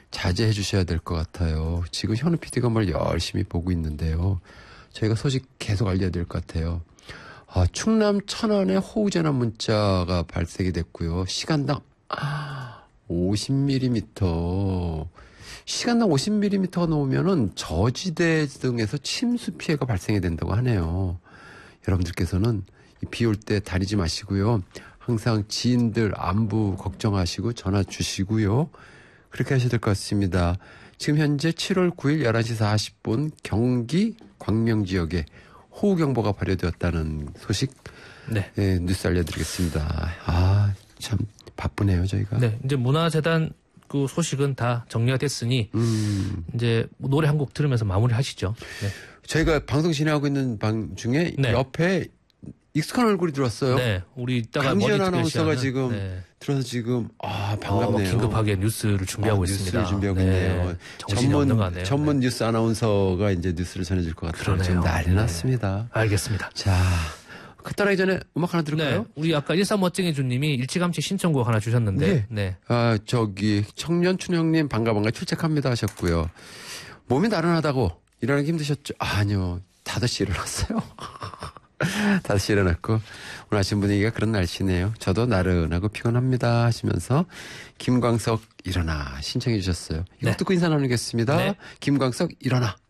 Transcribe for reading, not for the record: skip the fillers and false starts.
자제해 주셔야 될 것 같아요. 지금 현우 PD가 뭘 열심히 보고 있는데요. 저희가 소식 계속 알려야 될 것 같아요. 충남 천안에 호우전화 문자가 발생이 됐고요. 시간당 50mm. 시간당 50mm가 넘으면은 저지대 등에서 침수 피해가 발생이 된다고 하네요. 여러분들께서는 비 올 때 다니지 마시고요. 항상 지인들 안부 걱정하시고 전화 주시고요. 그렇게 하셔야 될 것 같습니다. 지금 현재 7월 9일 11시 40분 경기 광명 지역에 호우경보가 발효되었다는 소식 네. 네, 뉴스 알려드리겠습니다. 참 바쁘네요 저희가. 네, 이제 문화재단 그 소식은 다 정리가 됐으니 이제 노래 한 곡 들으면서 마무리하시죠. 네. 저희가 방송 진행하고 있는 방 중에 네. 옆에 익숙한 얼굴이 들어왔어요. 네, 우리 이따가 강지연 아나운서가 지금 네. 들어서 지금 반갑네요. 긴급하게 뉴스를 준비하고 있습니다. 뉴스를 준비하고 있네요. 전문 뉴스 아나운서가 이제 뉴스를 전해줄 것 같아요. 그러네요. 지금 난리 났습니다. 알겠습니다. 자, 떠나기 전에 음악 하나 들을까요? 네, 우리 아까 13멋쟁이 주님이 일찌감치 신청곡 하나 주셨는데. 네. 청년춘형님 반가 출첵합니다 하셨고요. 몸이 나른하다고 일어나기 힘드셨죠? 아니요. 5시 일어났어요. 5시 일어났고 오늘 아침 분위기가 그런 날씨네요. 저도 나른하고 피곤합니다 하시면서 김광석 일어나 신청해 주셨어요. 이거 듣고 인사 나누겠습니다. 네. 김광석 일어나.